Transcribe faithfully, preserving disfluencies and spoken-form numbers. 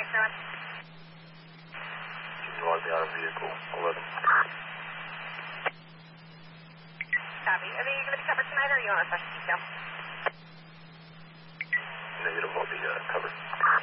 seven. Can you log me out of vehicle eleven? Copy. Are they going to be covered tonight, or are you on a special detail? Negative, I'll be uh, covered.